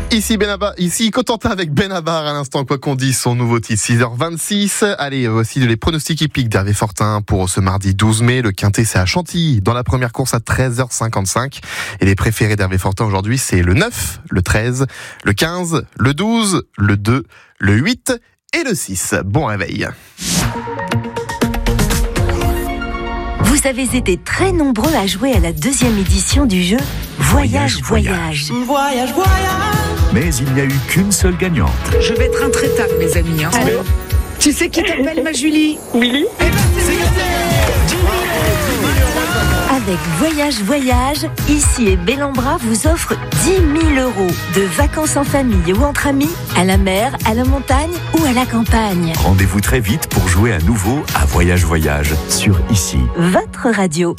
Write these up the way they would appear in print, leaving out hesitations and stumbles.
Ici Cotentin avec Benabar à l'instant, quoi qu'on dise, son nouveau titre, 6h26. Allez, voici les pronostics hippiques d'Hervé Fortin pour ce mardi 12 mai. Le quintet, c'est à Chantilly, dans la première course à 13h55. Et les préférés d'Hervé Fortin aujourd'hui, c'est le 9, le 13, le 15, le 12, le 2, le 8 et le 6. Bon réveil. Vous avez été très nombreux à jouer à la deuxième édition du jeu Voyage. Voyage. Mais il n'y a eu qu'une seule gagnante. Je vais être intraitable, mes amis. Allô ? Tu sais qui t'appelle, ma Julie ? Oui. Eh ben, c'est gagné ! Avec Voyage, ici et Bellambra vous offre 10 000 € de vacances en famille ou entre amis, à la mer, à la montagne ou à la campagne. Rendez-vous très vite pour jouer à nouveau à Voyage sur Ici. Votre radio.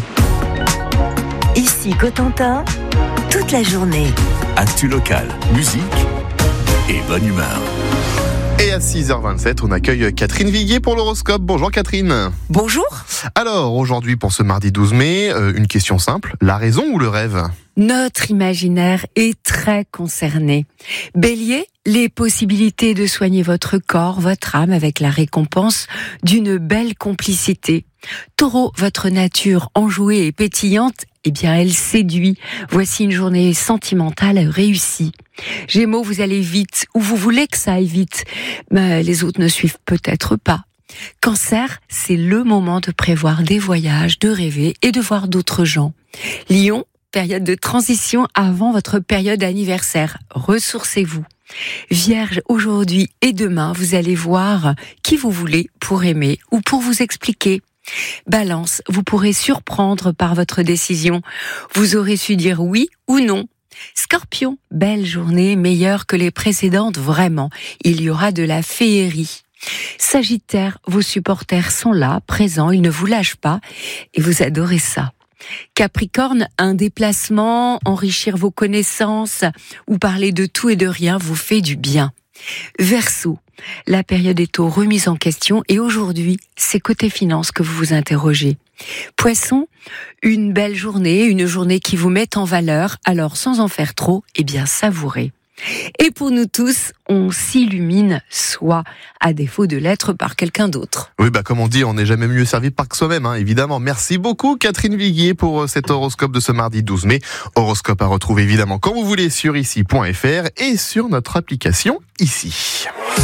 Ici Cotentin, toute la journée. Actu locale, musique et bonne humeur. Et à 6h27, on accueille Catherine Viguier pour l'horoscope. Bonjour Catherine. Bonjour. Alors, aujourd'hui, pour ce mardi 12 mai, une question simple. La raison ou le rêve ? Notre imaginaire est très concerné. Bélier, les possibilités de soigner votre corps, votre âme avec la récompense d'une belle complicité. Taureau, votre nature enjouée et pétillante, elle séduit. Voici une journée sentimentale réussie. Gémeaux, vous allez vite, ou vous voulez que ça aille vite, mais les autres ne suivent peut-être pas. Cancer, c'est le moment de prévoir des voyages, de rêver et de voir d'autres gens. Lion, période de transition avant votre période anniversaire. Ressourcez-vous. Vierge, aujourd'hui et demain, vous allez voir qui vous voulez pour aimer ou pour vous expliquer. Balance, vous pourrez surprendre par votre décision. Vous aurez su dire oui ou non. Scorpion, belle journée, meilleure que les précédentes, vraiment. Il y aura de la féerie. Sagittaire, vos supporters sont là, présents, ils ne vous lâchent pas et vous adorez ça. Capricorne, un déplacement, enrichir vos connaissances ou parler de tout et de rien vous fait du bien. Verseau, la période est aux remises en question et aujourd'hui, c'est côté finance que vous vous interrogez. Poisson, une belle journée, une journée qui vous met en valeur, alors sans en faire trop, savourez. Et pour nous tous, on s'illumine soi, à défaut de l'être par quelqu'un d'autre. Oui, comme on dit, on n'est jamais mieux servi par que soi-même, évidemment. Merci beaucoup Catherine Viguier pour cet horoscope de ce mardi 12 mai. Horoscope à retrouver évidemment quand vous voulez sur ici.fr et sur notre application Ici.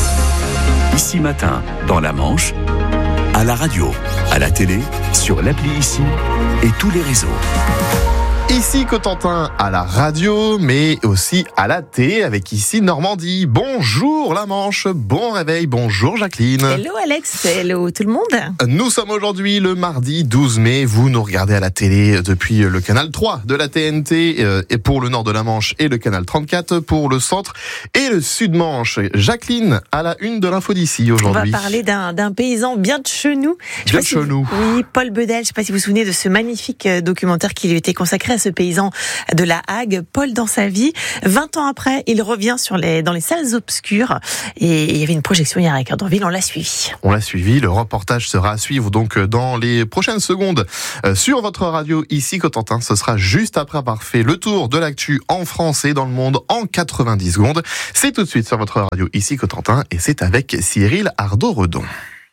Ici matin, dans la Manche, à la radio, à la télé, sur l'appli Ici et tous les réseaux. Ici Cotentin à la radio, mais aussi à la télé avec Ici Normandie. Bonjour la Manche, bon réveil, bonjour Jacqueline. Hello Alex, hello tout le monde. Nous sommes aujourd'hui le mardi 12 mai, vous nous regardez à la télé depuis le canal 3 de la TNT et pour le nord de la Manche et le canal 34 pour le centre et le sud-Manche. Jacqueline, à la une de l'info d'ici aujourd'hui. On va parler d'un paysan bien de chez nous. Oui, Paul Bedel, je ne sais pas si vous vous souvenez de ce magnifique documentaire qui lui était consacré à ce paysan de la Hague, Paul dans sa vie. 20 ans après, il revient dans les salles obscures et il y avait une projection hier à Équeurdreville, on l'a suivi. Le reportage sera à suivre donc dans les prochaines secondes sur votre radio Ici Cotentin. Ce sera juste après avoir fait le tour de l'actu en France et dans le monde en 90 secondes. C'est tout de suite sur votre radio Ici Cotentin et c'est avec Cyril Ardo-Redon.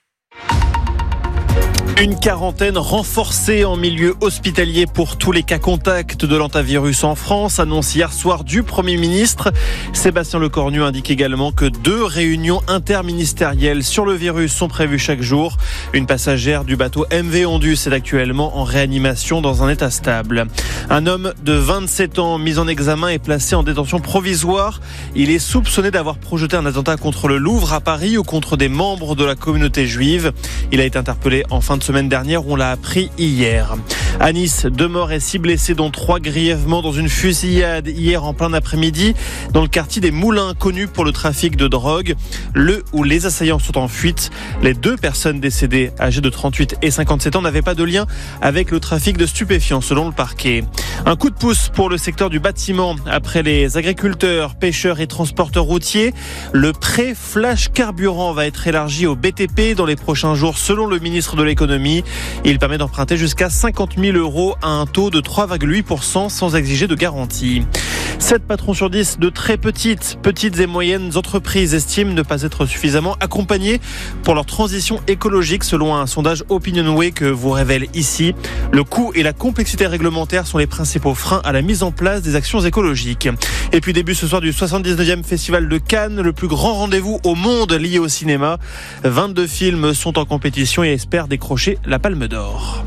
Une quarantaine renforcée en milieu hospitalier pour tous les cas contacts de l'hantavirus en France, annonce hier soir du Premier ministre. Sébastien Lecornu indique également que 2 réunions interministérielles sur le virus sont prévues chaque jour. Une passagère du bateau MV Ondus est actuellement en réanimation dans un état stable. Un homme de 27 ans mis en examen est placé en détention provisoire. Il est soupçonné d'avoir projeté un attentat contre le Louvre à Paris ou contre des membres de la communauté juive. Il a été interpellé en fin de semaine dernière, on l'a appris hier. À Nice, 2 morts et 6 blessés, dont 3 grièvement dans une fusillade hier en plein après-midi dans le quartier des Moulins, connu pour le trafic de drogue. Le ou les assaillants sont en fuite. Les 2 personnes décédées, âgées de 38 et 57 ans, n'avaient pas de lien avec le trafic de stupéfiants, selon le parquet. Un coup de pouce pour le secteur du bâtiment. Après les agriculteurs, pêcheurs et transporteurs routiers, le prêt flash carburant va être élargi au BTP dans les prochains jours, selon le ministre de l'économie d'économie. Il permet d'emprunter jusqu'à 50 000 € à un taux de 3,8% sans exiger de garantie. 7 patrons sur 10 de très petites et moyennes entreprises estiment ne pas être suffisamment accompagnés pour leur transition écologique selon un sondage Opinionway que vous révèle ici. Le coût et la complexité réglementaire sont les principaux freins à la mise en place des actions écologiques. Et puis début ce soir du 79e Festival de Cannes, le plus grand rendez-vous au monde lié au cinéma. 22 films sont en compétition et espèrent décrocher la Palme d'Or.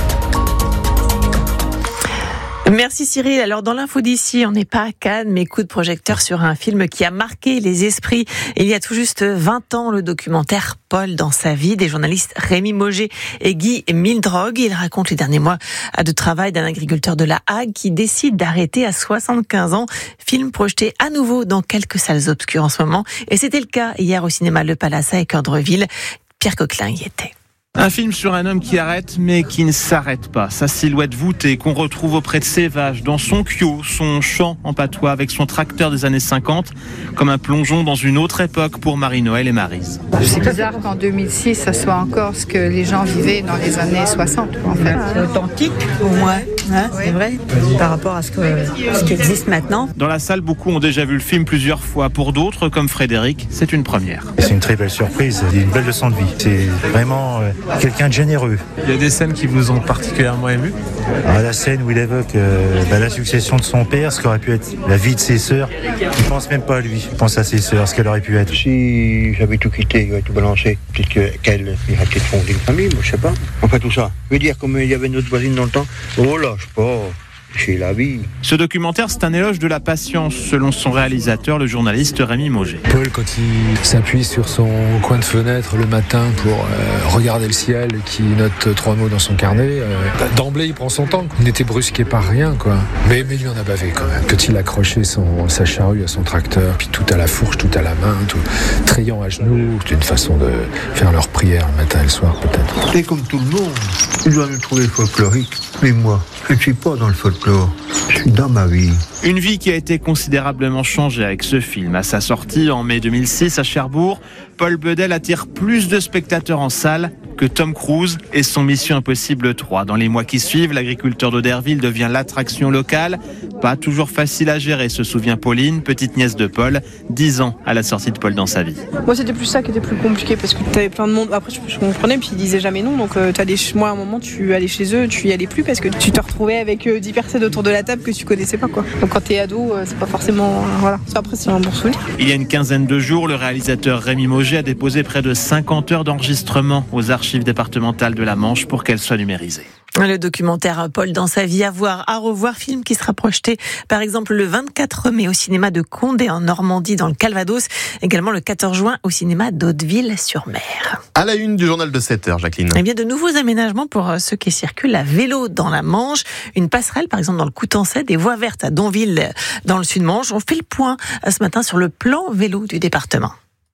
Merci Cyril. Alors dans l'info d'ici, on n'est pas à Cannes, mais coup de projecteur sur un film qui a marqué les esprits. Il y a tout juste 20 ans, le documentaire Paul dans sa vie des journalistes Rémi Mauger et Guy Mildrog. Il raconte les derniers mois de travail d'un agriculteur de la Hague qui décide d'arrêter à 75 ans. Film projeté à nouveau dans quelques salles obscures en ce moment. Et c'était le cas hier au cinéma Le Palace à Équeurdreville. Pierre Coquelin y était. Un film sur un homme qui arrête mais qui ne s'arrête pas. Sa silhouette voûtée qu'on retrouve auprès de ses vaches, dans son kiot, son chant en patois avec son tracteur des années 50, comme un plongeon dans une autre époque pour Marie-Noël et Maryse. C'est bizarre qu'en 2006, ça soit encore ce que les gens vivaient dans les années 60. En fait. C'est authentique au moins, hein, oui. C'est vrai, par rapport à ce qui existe maintenant. Dans la salle, beaucoup ont déjà vu le film plusieurs fois. Pour d'autres, comme Frédéric, c'est une première. C'est une très belle surprise, une belle leçon de vie. C'est vraiment quelqu'un de généreux. Il y a des scènes qui vous ont particulièrement ému ? La scène où il évoque la succession de son père, ce qu'aurait pu être la vie de ses sœurs. Il pense même pas à lui, il pense à ses sœurs, ce qu'elle aurait pu être. Si j'avais tout quitté, j'aurais tout balancé, peut-être qu'elle irait peut-être fonder une famille, moi je sais pas. Enfin tout ça. Je veux dire, comme il y avait notre voisine dans le temps, oh là, je sais pas. C'est la vie. Ce documentaire, c'est un éloge de la patience, selon son réalisateur, le journaliste Rémi Mauger. Paul, quand il s'appuie sur son coin de fenêtre le matin pour regarder le ciel, qui note 3 mots dans son carnet, d'emblée, il prend son temps. Il n'était brusqué par rien, quoi. Mais lui en a bavé, quand même. Quand il accrochait sa charrue à son tracteur, puis tout à la fourche, tout à la main, tout trayant à genoux, c'est une façon de faire leur prière le matin et le soir, peut-être. Et comme tout le monde, il doit nous trouver folklorique. Mais moi, je ne suis pas dans le folklore. Je suis dans ma vie. Une vie qui a été considérablement changée avec ce film. À sa sortie en mai 2006 à Cherbourg, Paul Bedel attire plus de spectateurs en salle que Tom Cruise et son Mission Impossible 3. Dans les mois qui suivent, l'agriculteur d'Auderville devient l'attraction locale. Pas toujours facile à gérer, se souvient Pauline, petite nièce de Paul, 10 ans à la sortie de Paul dans sa vie. Moi, c'était plus ça qui était plus compliqué parce que t'avais plein de monde. Après, je comprenais, puis ils disaient jamais non. Donc, moi, à un moment, tu allais chez eux, tu y allais plus parce que tu te retrouvais avec 10 personnes autour de la table que tu connaissais pas, quoi. Donc, quand t'es ado, c'est pas forcément. Voilà. Après, c'est un bon souvenir. Il y a une quinzaine de jours, le réalisateur Rémi Mauger a déposé près de 50 heures d'enregistrement aux archives départementales de la Manche pour qu'elles soient numérisées. Le documentaire Paul dans sa vie à voir, à revoir, film qui sera projeté par exemple le 24 mai au cinéma de Condé en Normandie dans le Calvados, également le 14 juin au cinéma d'Hauteville-sur-Mer. À la une du journal de 7h, Jacqueline. Eh bien, de nouveaux aménagements pour ceux qui circulent à vélo dans la Manche. Une passerelle par exemple dans le Coutançais, des voies vertes à Donville dans le Sud-Manche. On fait le point ce matin sur le plan vélo du département.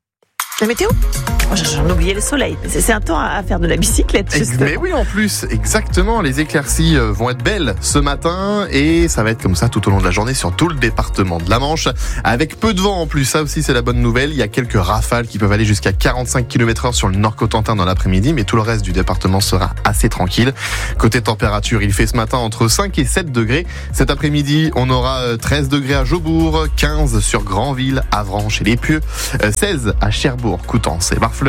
La météo ? J'en oubliais le soleil. C'est un temps à faire de la bicyclette, justement. Mais oui, en plus, exactement. Les éclaircies vont être belles ce matin et ça va être comme ça tout au long de la journée sur tout le département de la Manche. Avec peu de vent en plus, ça aussi c'est la bonne nouvelle. Il y a quelques rafales qui peuvent aller jusqu'à 45 km/h sur le Nord-Cotentin dans l'après-midi, mais tout le reste du département sera assez tranquille. Côté température, il fait ce matin entre 5 et 7 degrés. Cet après-midi, on aura 13 degrés à Jaubourg, 15 sur Granville, Avranches et Les Pieux, 16 à Cherbourg, Coutances et Barfleur,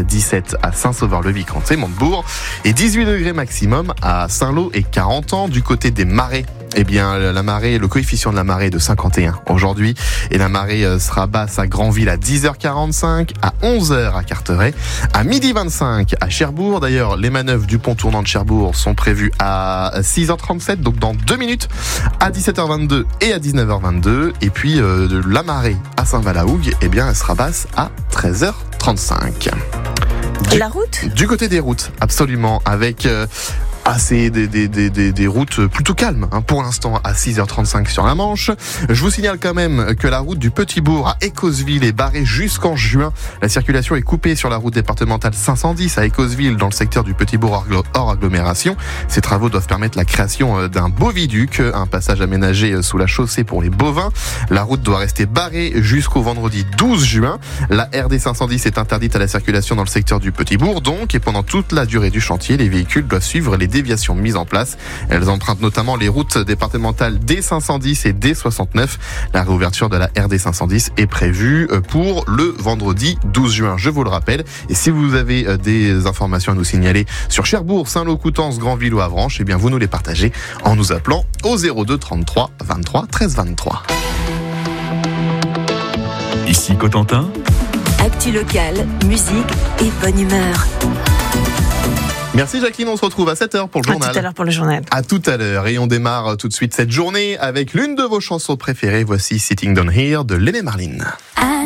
17 à Saint-Sauveur-le-Vicomte et Montebourg et 18 degrés maximum à Saint-Lô et 40 ans du côté des marées. Eh bien, la marée, le coefficient de la marée est de 51 aujourd'hui et la marée sera basse à Granville à 10h45, à 11h à Carteret, à 12h25 à Cherbourg. D'ailleurs, les manœuvres du pont tournant de Cherbourg sont prévues à 6h37, donc dans 2 minutes, à 17h22 et à 19h22. Et puis, la marée à Saint-Valahougue, eh bien, elle sera basse à 13h35. La route ? Du côté des routes, absolument, avec c'est des routes plutôt calmes pour l'instant à 6h35 sur la Manche. Je vous signale quand même que la route du Petit-Bourg à Écosville est barrée jusqu'en juin. La circulation est coupée sur la route départementale 510 à Écosville dans le secteur du Petit-Bourg hors agglomération. Ces travaux doivent permettre la création d'un boviduc, un passage aménagé sous la chaussée pour les bovins. La route doit rester barrée jusqu'au vendredi 12 juin. La RD 510 est interdite à la circulation dans le secteur du Petit-Bourg donc, et pendant toute la durée du chantier, les véhicules doivent suivre les déviations mises en place. Elles empruntent notamment les routes départementales D510 et D69. La réouverture de la RD 510 est prévue pour le vendredi 12 juin, je vous le rappelle. Et si vous avez des informations à nous signaler sur Cherbourg, Saint-Lô, Coutances, Granville ou Avranches, eh bien vous nous les partagez en nous appelant au 02 33 23 13 23. Ici Cotentin. Actu locale, musique et bonne humeur. Merci Jacqueline, on se retrouve à 7h pour le journal. À tout à l'heure pour le journal. À tout à l'heure, et on démarre tout de suite cette journée avec l'une de vos chansons préférées. Voici Sitting Down Here de Lene Marlin.